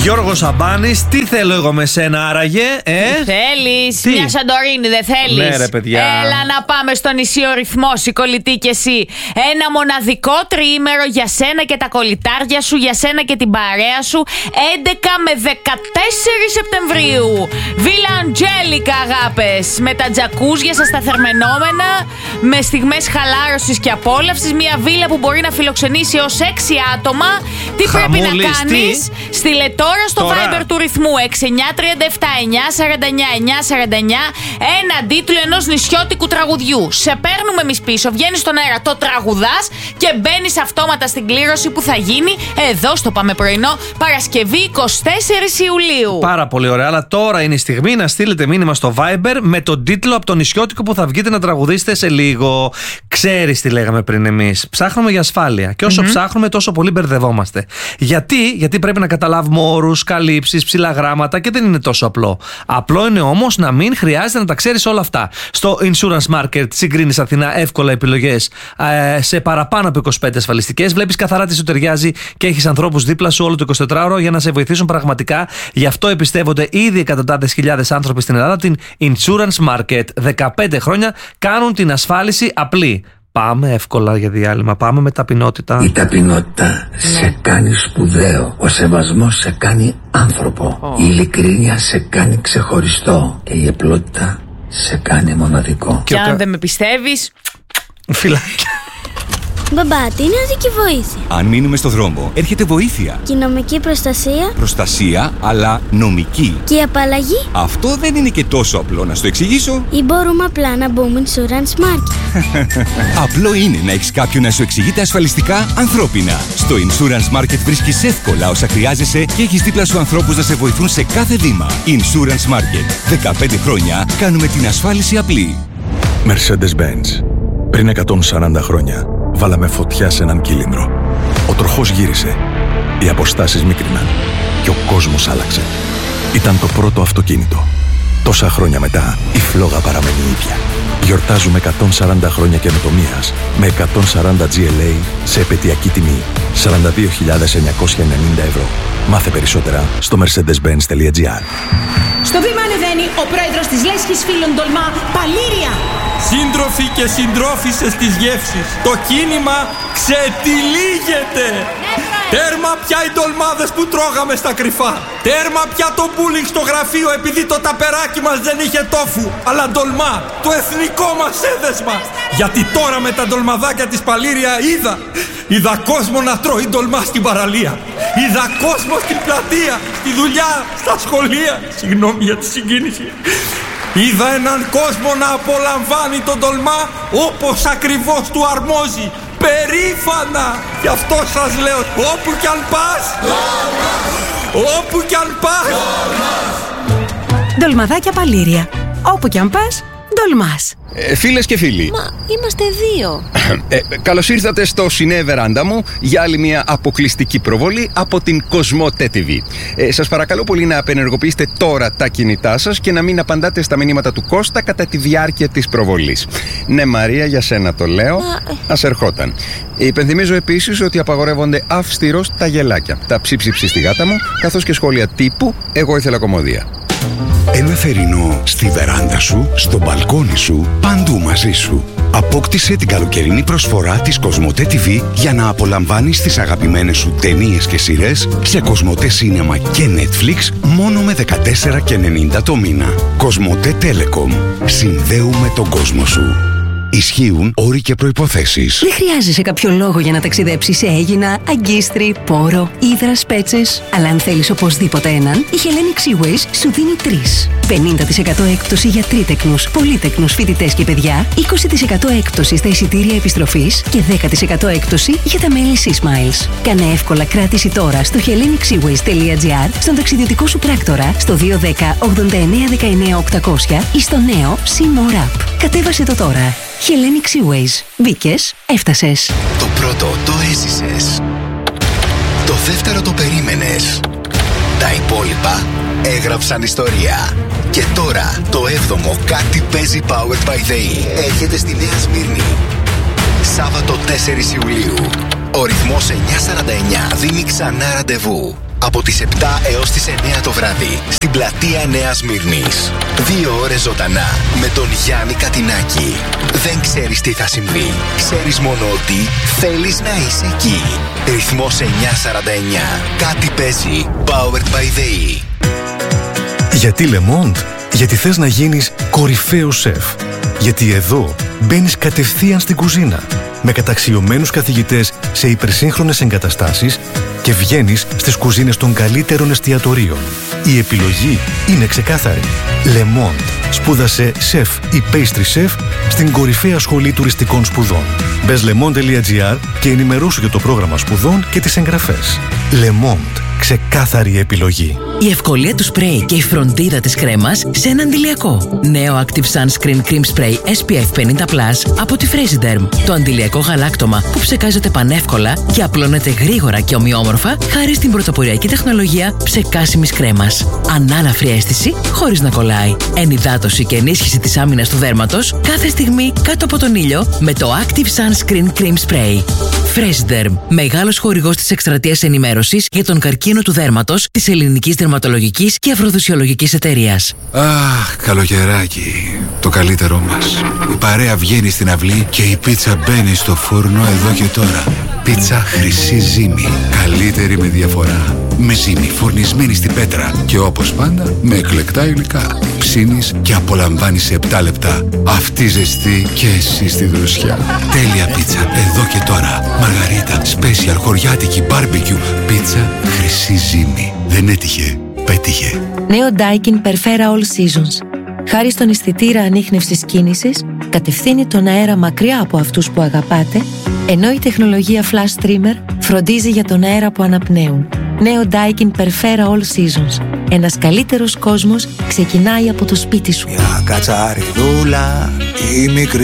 Γιώργος Αμπάνης, τι θέλω εγώ με σένα άραγε, Θέλεις, μια Σαντορίνη δεν θέλεις? Ναι ρε παιδιά. Έλα να πάμε στο νησί ο ρυθμός, η κολλητή κι εσύ. Ένα μοναδικό τριήμερο για σένα και τα κολλητάρια σου, για σένα και την παρέα σου, 11 με 14 Σεπτεμβρίου. Βίλα Αντζέλικα, αγάπες, με τα τζακούζια σας τα θερμαινόμενα, με στιγμές χαλάρωσης και απόλαυσης. Μια βίλα που μπορεί να φιλοξενήσει έως 6 άτομα. Τι πρέπει να κάνεις? Στείλε τώρα στο Viber του ρυθμού 6937 949 949 ένα τίτλο ενός νησιώτικου τραγουδιού. Σε παίρνουμε εμείς πίσω, βγαίνεις στον αέρα, το τραγουδάς και μπαίνεις αυτόματα στην κλήρωση που θα γίνει εδώ στο Πάμε Πρωινό, Παρασκευή 24 Ιουλίου. Πάρα πολύ ωραία, αλλά τώρα είναι η στιγμή να στείλετε μήνυμα στο Viber με τον τίτλο από το νησιώτικο που θα βγείτε να τραγουδήσετε σε λίγο. Ξέρεις τι λέγαμε πριν εμείς? Ψάχνουμε για ασφάλεια. Και όσο ψάχνουμε, τόσο πολύ μπερδευόμαστε. Γιατί πρέπει να καταλάβουμε όρους, καλύψεις, ψηλά γράμματα και δεν είναι τόσο απλό. Απλό είναι όμως να μην χρειάζεται να τα ξέρεις όλα αυτά. Στο Insurance Market συγκρίνεις Αθηνά εύκολα επιλογές σε παραπάνω από 25 ασφαλιστικές. Βλέπεις καθαρά τι σου ταιριάζει και έχεις ανθρώπους δίπλα σου όλο το 24ωρο για να σε βοηθήσουν πραγματικά. Γι' αυτό εμπιστεύονται ήδη εκατοντάδες χιλιάδες άνθρωποι στην Ελλάδα την Insurance Market. 15 χρόνια κάνουν την ασφάλιση απλή. Πάμε εύκολα για διάλειμμα, πάμε με ταπεινότητα. Η ταπεινότητα σε κάνει σπουδαίο. Ο σεβασμός σε κάνει άνθρωπο. Η ειλικρίνεια σε κάνει ξεχωριστό. Και η απλότητα σε κάνει μοναδικό. Και αν δεν με πιστεύεις, Φιλάκια. Μπαμπά, τι είναι οδική βοήθεια? Αν μείνουμε στο δρόμο, έρχεται βοήθεια. Και η νομική προστασία? Προστασία, αλλά νομική. Και η απαλλαγή? Αυτό δεν είναι και τόσο απλό να στο εξηγήσω. Ή μπορούμε απλά να μπούμε Insurance Market? Απλό είναι να έχεις κάποιον να σου εξηγείται ασφαλιστικά ανθρώπινα. Στο Insurance Market βρίσκεις εύκολα όσα χρειάζεσαι και έχεις δίπλα σου ανθρώπους να σε βοηθούν σε κάθε βήμα. Insurance Market. 15 χρόνια κάνουμε την ασφάλιση απλή. Mercedes-Benz. Πριν 140 χρόνια, βάλαμε φωτιά σε έναν κύλινδρο. Ο τροχός γύρισε. Οι αποστάσεις μίκριναν. Και ο κόσμος άλλαξε. Ήταν το πρώτο αυτοκίνητο. Τόσα χρόνια μετά, η φλόγα παραμένει ίδια. Γιορτάζουμε 140 χρόνια καινοτομίας με 140 GLA σε επαιτειακή τιμή. 42.990 ευρώ. Μάθε περισσότερα στο mercedes-benz.gr. Στο βήμα ανεβαίνει ο πρόεδρος της Λέσχης Φίλων Ντολμά, Παλήρια. Σύντροφοι και συντρόφισσες της γεύσης, το κίνημα ξετυλίγεται. Τέρμα πια οι ντολμάδες που τρώγαμε στα κρυφά. Τέρμα πια το μπούλινγκ στο γραφείο επειδή το ταπεράκι μας δεν είχε τόφου, αλλά ντολμά, το εθνικό μας έδεσμα. Γιατί τώρα με τα ντολμαδάκια της Παλήρια είδα κόσμο να τρώει ντολμά στην παραλία. Είδα κόσμο στην πλατεία, στη δουλειά, στα σχολεία. Συγγνώμη για τη συγκίνηση. Είδα έναν κόσμο να απολαμβάνει τον ντολμά όπως ακριβώς του αρμόζει. Περήφανα! Γι' αυτό σας λέω, όπου κι αν πας, όπου κι αν πας. Ντολμαδάκια Παλήρια. Όπου κι αν πας, ντολμάς. Φίλες και φίλοι, Μα είμαστε δύο. καλώς ήρθατε στο Σινέ Βεράντα μου για άλλη μια αποκλειστική προβολή από την Κοσμοτέ TV. Σας παρακαλώ πολύ να απενεργοποιήσετε τώρα τα κινητά σας και να μην απαντάτε στα μηνύματα του Κώστα κατά τη διάρκεια της προβολής. Ναι Μαρία, για σένα το λέω, ας ερχόταν. Υπενθυμίζω επίσης ότι απαγορεύονται αυστηρώς τα γελάκια, τα ψίψιψη στη γάτα μου, καθώς και σχόλια τύπου «εγώ ήθελα κομμωδία». Ένα θερινό στη βεράντα σου, στο μπαλκόνι σου, παντού μαζί σου. Απόκτησε την καλοκαιρινή προσφορά της Κοσμοτέ TV για να απολαμβάνεις τις αγαπημένες σου ταινίες και σειρές σε Κοσμοτέ Cinema και Netflix μόνο με 14,90 το μήνα. Κοσμοτέ Telecom. Συνδέουμε τον κόσμο σου. Ισχύουν όροι και προϋποθέσεις. Δεν χρειάζεσαι κάποιο λόγο για να ταξιδέψεις σε Αίγινα, Αγκίστρι, Πόρο, Ύδρα, Σπέτσες. Αλλά αν θέλεις οπωσδήποτε έναν, η Hellenic Seaways σου δίνει 3. 50% έκπτωση για τρίτεκνους, πολύτεκνους φοιτητές και παιδιά, 20% έκπτωση στα εισιτήρια επιστροφής και 10% έκπτωση για τα μέλη Seasmiles. Κάνε εύκολα κράτηση τώρα στο hellenicsseaways.gr, στον ταξιδιωτικό σου πράκτορα, στο 210 89 19 800 ή στο νέο SeaMore App. Κατέβασε το τώρα. Hellenic Seaways. Μπήκες, έφτασες. Το πρώτο το έζησες. Το δεύτερο το περίμενες. Τα υπόλοιπα έγραψαν ιστορία. Και τώρα το 7ο Κάτι παίζει Powered by ΔΕΗ έρχεται στη Νέα Σμύρνη. Σάββατο 4 Ιουλίου. Ο ρυθμός 949 δίνει ξανά ραντεβού. Από τις 7 έως τις 9 το βράδυ στην πλατεία Νέας Σμύρνης. 2 ώρες ζωντανά με τον Γιάννη Κατινάκη. Δεν ξέρεις τι θα συμβεί. Ξέρεις μόνο ότι θέλεις να είσαι εκεί. Ρυθμός 949. Κάτι παίζει. Powered by the E. Γιατί Le Monde? Γιατί θες να γίνεις κορυφαίος σεφ. Γιατί εδώ μπαίνεις κατευθείαν στην κουζίνα με καταξιωμένους καθηγητές σε υπερσύγχρονες εγκαταστάσεις και βγαίνεις στις κουζίνες των καλύτερων εστιατορίων. Η επιλογή είναι ξεκάθαρη. Le Monde. Σπούδασε σεφ ή pastry chef στην κορυφαία σχολή τουριστικών σπουδών. Μπες lemonde.gr και ενημερώσου για το πρόγραμμα σπουδών και τις εγγραφές. Le Monde. Ξεκάθαρη επιλογή. Η ευκολία του σπρέι και η φροντίδα της κρέμας σε ένα αντιλιακό. Νέο Active Sunscreen Cream Spray SPF 50+ από τη Fresiderm. Το αντιλιακό γαλάκτωμα που ψεκάζεται πανεύκολα και απλώνεται γρήγορα και ομοιόμορφα χάρη στην πρωτοποριακή τεχνολογία ψεκάσιμης κρέμας. Ανάλαφρη αίσθηση χωρίς να κολλάει. Ενυδάτωση και ενίσχυση της άμυνας του δέρματος κάθε στιγμή κάτω από τον ήλιο με το Active Sunscreen Cream Spray. Fresiderm. Μεγάλος χορηγός της εκστρατείας ενημέρωσης για τον καρκίνο του δέρματος της Ελληνικής Δερματολογικής και Αφροδισιολογικής Εταιρείας. Αχ, καλοκαιράκι. Το καλύτερό μας. Η παρέα βγαίνει στην αυλή και η πίτσα μπαίνει στο φούρνο εδώ και τώρα. Πίτσα Χρυσή Ζύμη. Καλύτερη με διαφορά. Με ζύμη φουρνισμένη στην πέτρα. Και όπως πάντα με εκλεκτά υλικά. Ψήνεις και απολαμβάνεις σε 7 λεπτά. Αυτή ζεστή και εσύ στη δροσιά. Τέλεια πίτσα εδώ και τώρα. Μαργαρίτα, special, χωριάτικη, barbecue. Πίτσα Χρυσή Ζύμη. Δεν έτυχε, πέτυχε. Νέο Daikin Perfera All Seasons. Χάρη στον αισθητήρα ανίχνευσης κίνησης, κατευθύνει τον αέρα μακριά από αυτούς που αγαπάτε, ενώ η τεχνολογία Flash Trimmer φροντίζει για τον αέρα που αναπνέουν. Νέο Daikin Perfera All Seasons. Ένας καλύτερος κόσμος ξεκινάει από το σπίτι σου. Μια κατσαριδούλα, η μικρή